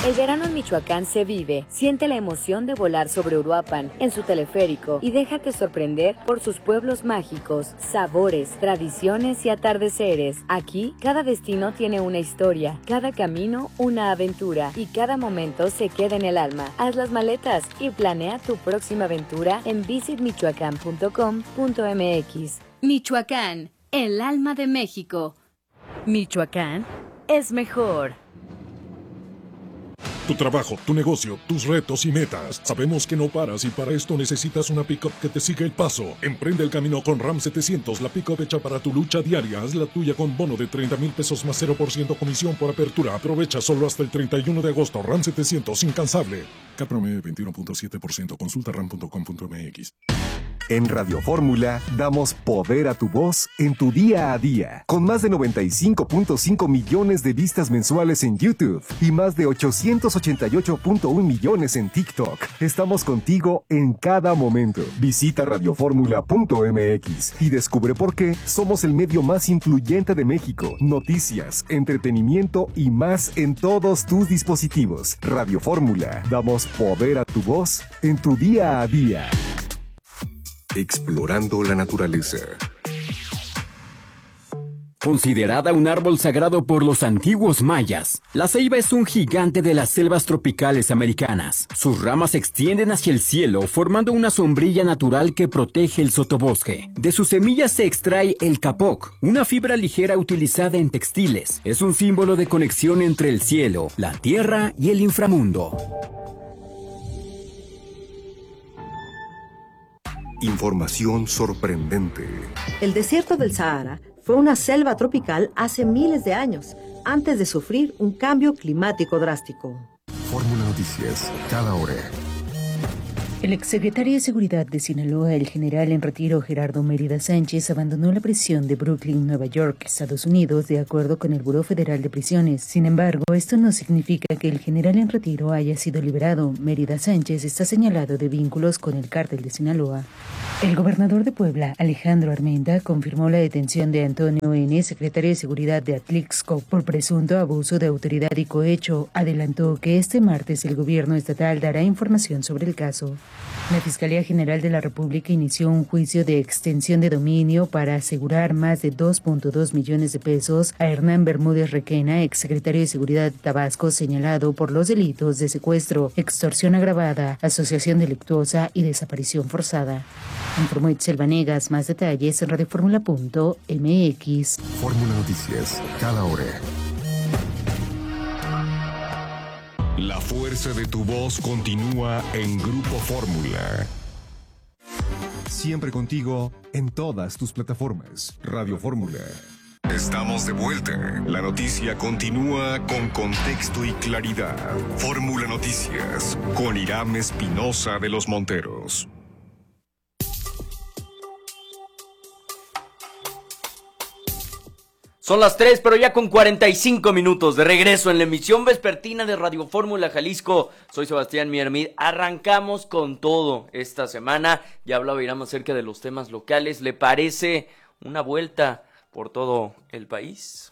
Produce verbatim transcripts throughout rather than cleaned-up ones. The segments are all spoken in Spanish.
El verano en Michoacán se vive. Siente la emoción de volar sobre Uruapan en su teleférico y déjate sorprender por sus pueblos mágicos, sabores, tradiciones y atardeceres. Aquí, cada destino tiene una historia, cada camino una aventura y cada momento se queda en el alma. Haz las maletas y planea tu próxima aventura en visit michoacán punto com punto m x. Michoacán, el alma de México. Michoacán es mejor. Tu trabajo, tu negocio, tus retos y metas. Sabemos que no paras y para esto necesitas una pick-up que te siga el paso. Emprende el camino con RAM setecientos, la pick-up hecha para tu lucha diaria. Haz la tuya con bono de treinta mil pesos más cero por ciento comisión por apertura. Aprovecha solo hasta el treinta y uno de agosto. RAM setecientos, incansable. C A P promedio veintiuno punto siete por ciento. Consulta ram punto com punto m x. En Radio Fórmula damos poder a tu voz en tu día a día. Con más de noventa y cinco punto cinco millones de vistas mensuales en YouTube y más de ochocientos ochenta y ocho punto uno millones en TikTok. Estamos contigo en cada momento. Visita radio fórmula punto m x y descubre por qué somos el medio más influyente de México. Noticias, entretenimiento y más en todos tus dispositivos. Radio Fórmula. Damos poder a tu voz en tu día a día. Explorando la naturaleza. Considerada un árbol sagrado por los antiguos mayas, la ceiba es un gigante de las selvas tropicales americanas. Sus ramas se extienden hacia el cielo, formando una sombrilla natural que protege el sotobosque. De sus semillas se extrae el capoc, una fibra ligera utilizada en textiles. Es un símbolo de conexión entre el cielo, la tierra y el inframundo. Información sorprendente. El desierto del Sahara fue una selva tropical hace miles de años, antes de sufrir un cambio climático drástico. Fórmula Noticias, cada hora. El exsecretario de Seguridad de Sinaloa, el general en retiro Gerardo Mérida Sánchez, abandonó la prisión de Brooklyn, Nueva York, Estados Unidos, de acuerdo con el Buró Federal de Prisiones. Sin embargo, esto no significa que el general en retiro haya sido liberado. Mérida Sánchez está señalado de vínculos con el cártel de Sinaloa. El gobernador de Puebla, Alejandro Armenta, confirmó la detención de Antonio N., secretario de Seguridad de Atlixco, por presunto abuso de autoridad y cohecho. Adelantó que este martes el gobierno estatal dará información sobre el caso. La Fiscalía General de la República inició un juicio de extensión de dominio para asegurar más de dos punto dos millones de pesos a Hernán Bermúdez Requena, exsecretario de Seguridad de Tabasco, señalado por los delitos de secuestro, extorsión agravada, asociación delictuosa y desaparición forzada. Informó Itzel Vanegas. Más detalles en radio fórmula punto m x. Fórmula Noticias, cada hora. La fuerza de tu voz continúa en Grupo Fórmula. Siempre contigo en todas tus plataformas. Radio Fórmula. Estamos de vuelta. La noticia continúa con contexto y claridad. Fórmula Noticias con Irán Espinosa de los Monteros. Son las tres, pero ya con cuarenta y cinco minutos de regreso en la emisión vespertina de Radio Fórmula Jalisco. Soy Sebastián Miermid. Arrancamos con todo esta semana. Ya hablaba Irán acerca de los temas locales. ¿Le parece una vuelta por todo el país?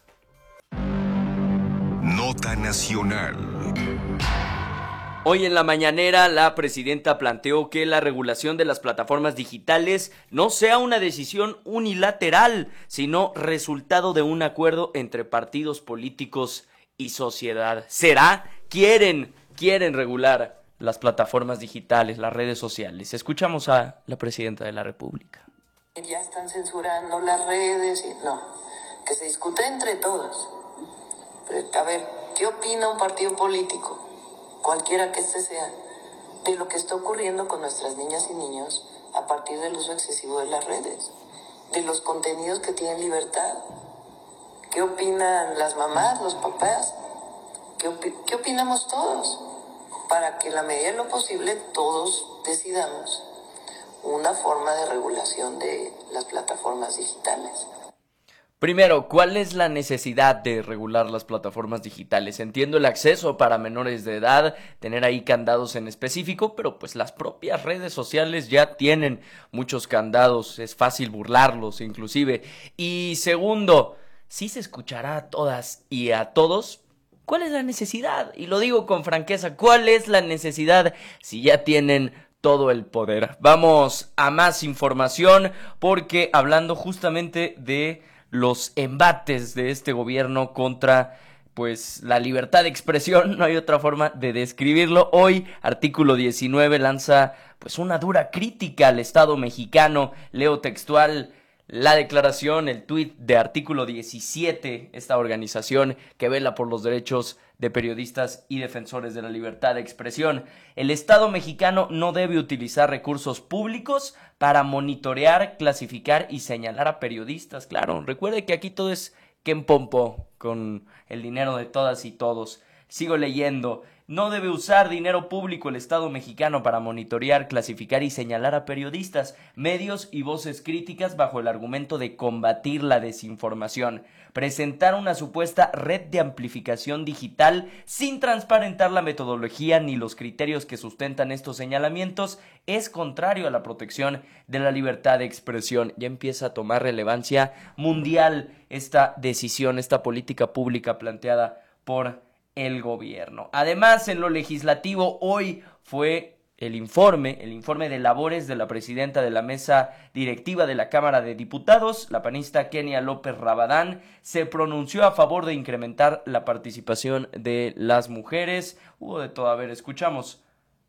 Nota nacional. Hoy en la mañanera, la presidenta planteó que la regulación de las plataformas digitales no sea una decisión unilateral, sino resultado de un acuerdo entre partidos políticos y sociedad. ¿Será? Quieren, quieren regular las plataformas digitales, las redes sociales. Escuchamos a la presidenta de la República. Ya están censurando las redes y no, que se discute entre todos. Pero, a ver, ¿qué opina un partido político? Cualquiera que este sea, de lo que está ocurriendo con nuestras niñas y niños a partir del uso excesivo de las redes, de los contenidos que tienen libertad. ¿Qué opinan las mamás, los papás? ¿Qué, opi- qué opinamos todos? Para que en la medida de lo posible todos decidamos una forma de regulación de las plataformas digitales. Primero, ¿cuál es la necesidad de regular las plataformas digitales? Entiendo el acceso para menores de edad, tener ahí candados en específico, pero pues las propias redes sociales ya tienen muchos candados, es fácil burlarlos inclusive. Y segundo, ¿sí se escuchará a todas y a todos? ¿Cuál es la necesidad? Y lo digo con franqueza, ¿cuál es la necesidad si ya tienen todo el poder? Vamos a más información, porque hablando justamente de los embates de este gobierno contra pues la libertad de expresión, no hay otra forma de describirlo. Hoy, Artículo diecinueve lanza pues una dura crítica al Estado mexicano. Leo textual la declaración, el tuit de Artículo diecisiete, esta organización que vela por los derechos de periodistas y defensores de la libertad de expresión. El Estado mexicano no debe utilizar recursos públicos para monitorear, clasificar y señalar a periodistas. Claro, recuerde que aquí todo es Kenpompo, con el dinero de todas y todos. Sigo leyendo. No debe usar dinero público el Estado mexicano para monitorear, clasificar y señalar a periodistas, medios y voces críticas bajo el argumento de combatir la desinformación. Presentar una supuesta red de amplificación digital sin transparentar la metodología ni los criterios que sustentan estos señalamientos es contrario a la protección de la libertad de expresión. Ya empieza a tomar relevancia mundial esta decisión, esta política pública planteada por el gobierno. Además, en lo legislativo, hoy fue el informe, el informe de labores de la presidenta de la mesa directiva de la Cámara de Diputados, la panista Kenia López Rabadán, se pronunció a favor de incrementar la participación de las mujeres. Hubo de todo. A ver, escuchamos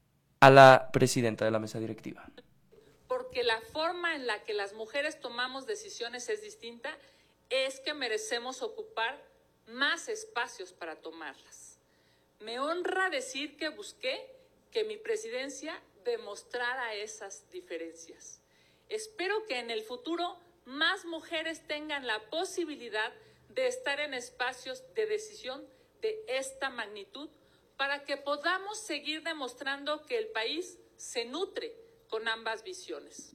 a la presidenta de la mesa directiva. Porque la forma en la que las mujeres tomamos decisiones es distinta, es que merecemos ocupar más espacios para tomarlas. Me honra decir que busqué que mi presidencia demostrara esas diferencias. Espero que en el futuro más mujeres tengan la posibilidad de estar en espacios de decisión de esta magnitud para que podamos seguir demostrando que el país se nutre con ambas visiones.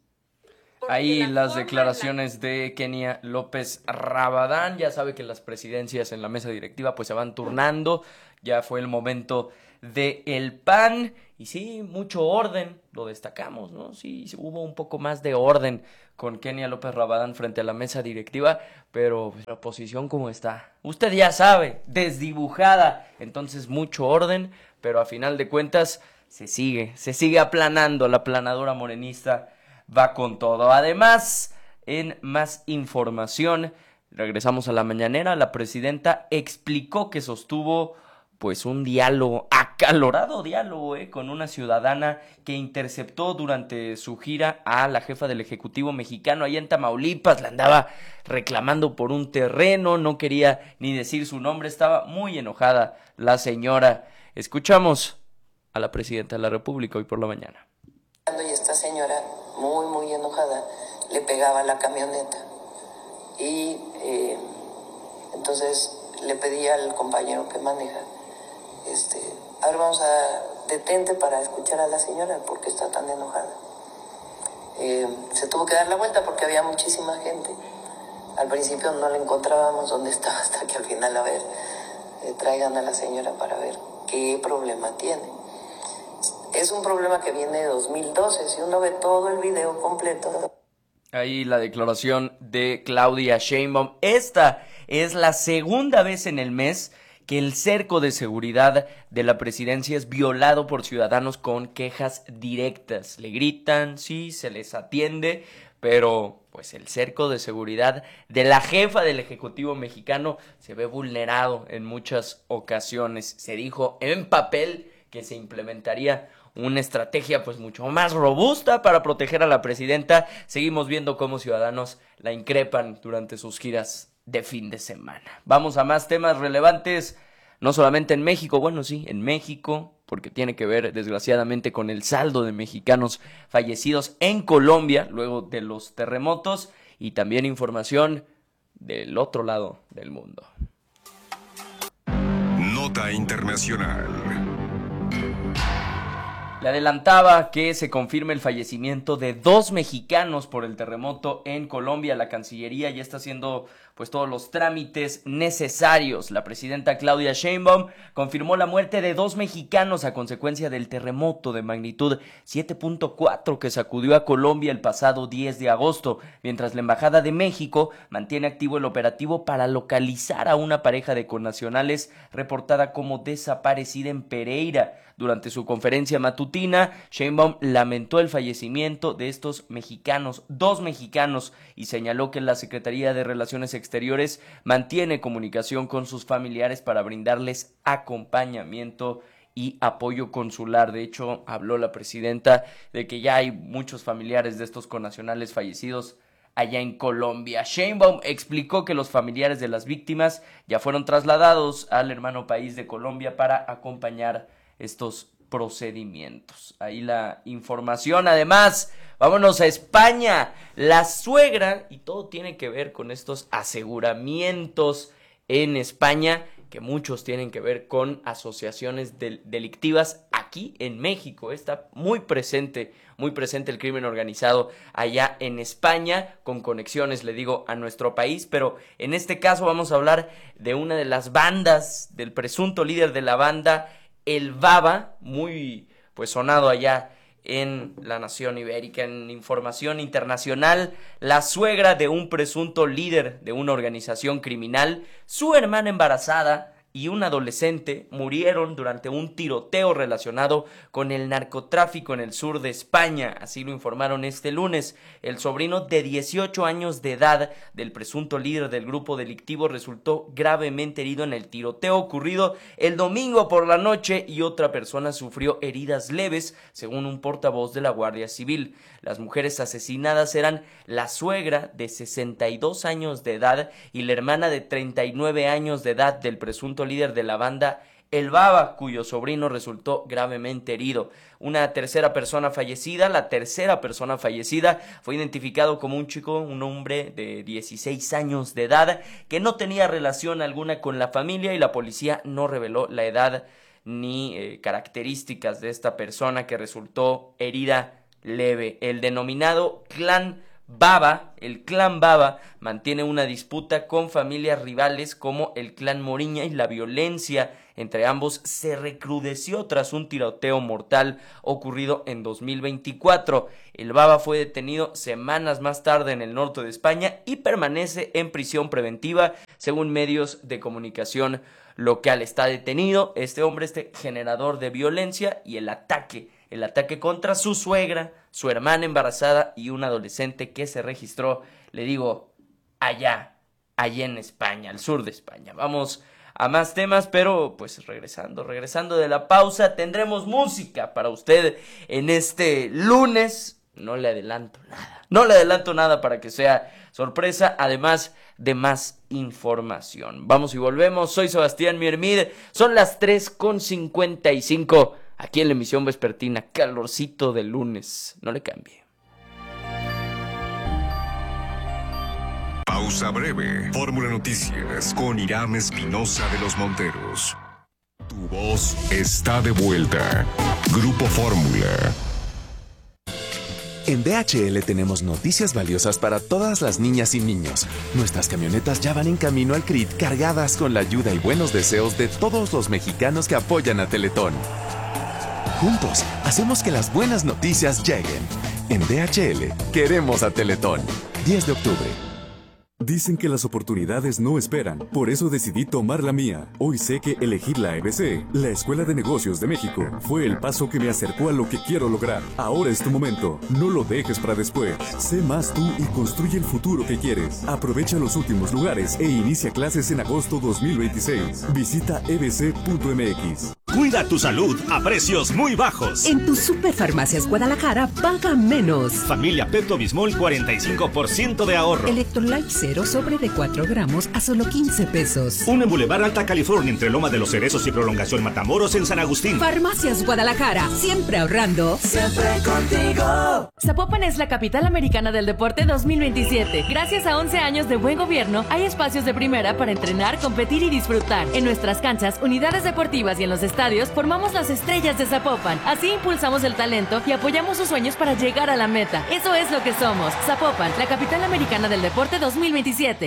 Ahí las declaraciones de Kenia López Rabadán. Ya sabe que las presidencias en la mesa directiva pues se van turnando. Ya fue el momento de el P A N. Y sí, mucho orden, lo destacamos, ¿no? Sí, hubo un poco más de orden con Kenia López Rabadán frente a la mesa directiva. Pero pues, la oposición, ¿cómo está? Usted ya sabe, desdibujada. Entonces mucho orden, pero a final de cuentas se sigue, se sigue aplanando. La aplanadora morenista va con todo. Además, en más información, regresamos a la mañanera. La presidenta explicó que sostuvo pues un diálogo, acalorado diálogo, eh, con una ciudadana que interceptó durante su gira a la jefa del Ejecutivo mexicano allá en Tamaulipas. La andaba reclamando por un terreno, no quería ni decir su nombre, estaba muy enojada la señora. Escuchamos a la presidenta de la República hoy por la mañana. Y esta señora, muy, muy enojada, le pegaba a la camioneta. Y eh, entonces le pedí al compañero que maneja, este, a ver, vamos a detente para escuchar a la señora porque está tan enojada. Eh, se tuvo que dar la vuelta porque había muchísima gente. Al principio no la encontrábamos dónde estaba, hasta que al final, a ver, eh, traigan a la señora para ver qué problema tiene. Es un problema que viene de dos mil doce, si uno ve todo el video completo. Ahí la declaración de Claudia Sheinbaum. Esta es la segunda vez en el mes que el cerco de seguridad de la presidencia es violado por ciudadanos con quejas directas. Le gritan, sí, se les atiende, pero pues el cerco de seguridad de la jefa del Ejecutivo mexicano se ve vulnerado en muchas ocasiones. Se dijo en papel que se implementaría una estrategia pues mucho más robusta para proteger a la presidenta. Seguimos viendo cómo ciudadanos la increpan durante sus giras de fin de semana. Vamos a más temas relevantes, no solamente en México, bueno sí, en México, porque tiene que ver desgraciadamente con el saldo de mexicanos fallecidos en Colombia luego de los terremotos, y también información del otro lado del mundo. Nota internacional. Le adelantaba que se confirma el fallecimiento de dos mexicanos por el terremoto en Colombia. La Cancillería ya está haciendo pues todos los trámites necesarios. La presidenta Claudia Sheinbaum confirmó la muerte de dos mexicanos a consecuencia del terremoto de magnitud siete punto cuatro que sacudió a Colombia el pasado diez de agosto, mientras la Embajada de México mantiene activo el operativo para localizar a una pareja de connacionales reportada como desaparecida en Pereira. Durante su conferencia matutina, Sheinbaum lamentó el fallecimiento de estos mexicanos, dos mexicanos, y señaló que la Secretaría de Relaciones Exteriores mantiene comunicación con sus familiares para brindarles acompañamiento y apoyo consular. De hecho, habló la presidenta de que ya hay muchos familiares de estos connacionales fallecidos allá en Colombia. Sheinbaum explicó que los familiares de las víctimas ya fueron trasladados al hermano país de Colombia para acompañar estos procedimientos. Ahí la información. Además, vámonos a España. La suegra, y todo tiene que ver con estos aseguramientos en España, que muchos tienen que ver con asociaciones del- delictivas aquí en México. Está muy presente, muy presente el crimen organizado allá en España, con conexiones, le digo, a nuestro país, pero en este caso vamos a hablar de una de las bandas, del presunto líder de la banda, el Baba, muy pues sonado allá en la nación ibérica. En información internacional, la suegra de un presunto líder de una organización criminal, su hermana embarazada y un adolescente murieron durante un tiroteo relacionado con el narcotráfico en el sur de España. Así lo informaron este lunes. El sobrino de dieciocho años de edad del presunto líder del grupo delictivo resultó gravemente herido en el tiroteo ocurrido el domingo por la noche, y otra persona sufrió heridas leves, según un portavoz de la Guardia Civil. Las mujeres asesinadas eran la suegra de sesenta y dos años de edad y la hermana de treinta y nueve años de edad del presunto líder de la banda El Baba, cuyo sobrino resultó gravemente herido. Una tercera persona fallecida, la tercera persona fallecida fue identificado como un chico, un hombre de dieciséis años de edad, que no tenía relación alguna con la familia, y la policía no reveló la edad ni eh, características de esta persona que resultó herida leve. El denominado Clan Baba, el Clan Baba, mantiene una disputa con familias rivales como el Clan Moriña, y la violencia entre ambos se recrudeció tras un tiroteo mortal ocurrido en dos mil veinticuatro. El Baba fue detenido semanas más tarde en el norte de España y permanece en prisión preventiva, según medios de comunicación local. Está detenido este hombre, este generador de violencia, y el ataque El ataque contra su suegra, su hermana embarazada y un adolescente que se registró, le digo, allá, allá en España, al sur de España. Vamos a más temas, pero pues regresando, regresando de la pausa, tendremos música para usted en este lunes. No le adelanto nada, no le adelanto nada para que sea sorpresa, además de más información. Vamos y volvemos. Soy Sebastián Miermid, son las tres con cincuenta y cinco. Aquí en la emisión vespertina, calorcito de lunes. No le cambie. Pausa breve. Fórmula Noticias con Irán Espinosa de los Monteros. Tu voz está de vuelta. Grupo Fórmula. En D H L tenemos noticias valiosas para todas las niñas y niños. Nuestras camionetas ya van en camino al C R I T cargadas con la ayuda y buenos deseos de todos los mexicanos que apoyan a Teletón. Juntos, hacemos que las buenas noticias lleguen. En D H L, queremos a Teletón. diez de octubre. Dicen que las oportunidades no esperan, por eso decidí tomar la mía. Hoy sé que elegir la E B C, la Escuela de Negocios de México, fue el paso que me acercó a lo que quiero lograr. Ahora es tu momento, no lo dejes para después. Sé más tú y construye el futuro que quieres. Aprovecha los últimos lugares e inicia clases en agosto dos mil veintiséis. Visita e b c punto m x. Cuida tu salud a precios muy bajos. En tus Superfarmacias Guadalajara paga menos. Familia Pepto Bismol, cuarenta y cinco por ciento de ahorro. Electrolyte Cero sobre de cuatro gramos a solo quince pesos. Un en Boulevard Alta California, entre Loma de los Cerezos y Prolongación Matamoros en San Agustín. Farmacias Guadalajara, siempre ahorrando. Siempre contigo. Zapopan es la capital americana del deporte dos mil veintisiete. Gracias a once años de buen gobierno, hay espacios de primera para entrenar, competir y disfrutar. En nuestras canchas, unidades deportivas y en los estadios, formamos las estrellas de Zapopan. Así impulsamos el talento y apoyamos sus sueños para llegar a la meta. Eso es lo que somos. Zapopan, la capital americana del deporte dos mil veintisiete.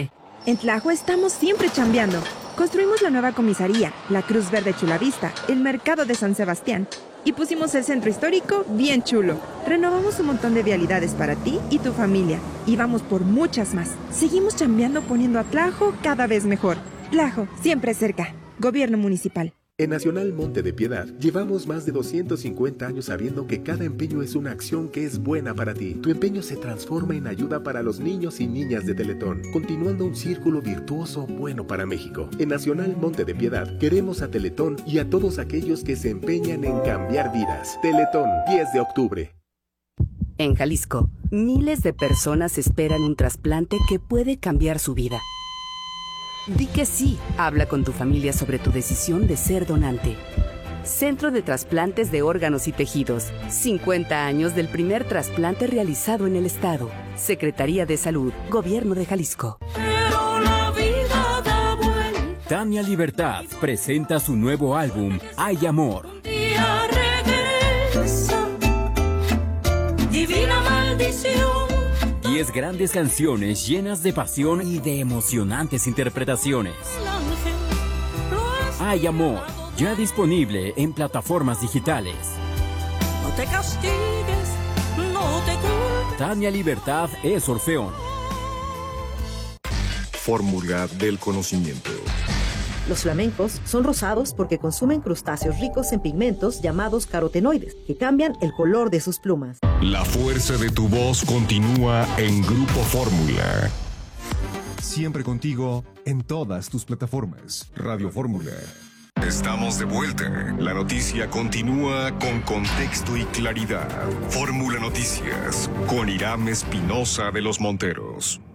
En Tlajo estamos siempre chambeando. Construimos la nueva comisaría, la Cruz Verde Chulavista, el mercado de San Sebastián. Y pusimos el centro histórico bien chulo. Renovamos un montón de vialidades para ti y tu familia. Y vamos por muchas más. Seguimos chambeando poniendo a Tlajo cada vez mejor. Tlajo, siempre cerca. Gobierno Municipal. En Nacional Monte de Piedad llevamos más de doscientos cincuenta años sabiendo que cada empeño es una acción que es buena para ti. Tu empeño se transforma en ayuda para los niños y niñas de Teletón, continuando un círculo virtuoso bueno para México. En Nacional Monte de Piedad queremos a Teletón y a todos aquellos que se empeñan en cambiar vidas. Teletón, diez de octubre. En Jalisco, miles de personas esperan un trasplante que puede cambiar su vida. Di que sí. Habla con tu familia sobre tu decisión de ser donante. Centro de Trasplantes de Órganos y Tejidos. cincuenta años del primer trasplante realizado en el estado. Secretaría de Salud, Gobierno de Jalisco. Pero la vida da vuelta. Tania Libertad presenta su nuevo álbum, Hay Amor. Día regresa. Divina maldición. Diez grandes canciones llenas de pasión y de emocionantes interpretaciones. Hay Amor, ya disponible en plataformas digitales. No te castigues, no te culpes. Tania Libertad es Orfeón. Fórmula del conocimiento. Los flamencos son rosados porque consumen crustáceos ricos en pigmentos llamados carotenoides, que cambian el color de sus plumas. La fuerza de tu voz continúa en Grupo Fórmula. Siempre contigo en todas tus plataformas. Radio Fórmula. Estamos de vuelta. La noticia continúa con contexto y claridad. Fórmula Noticias con Irán Espinosa de los Monteros.